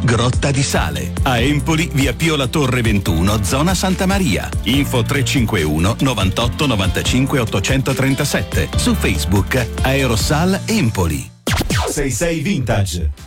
Grotta di Sale. A Empoli, via Pio La Torre 21, zona Santa Maria. Info 351 98 95 837. Su Facebook Aerosal Empoli. 66 Vintage.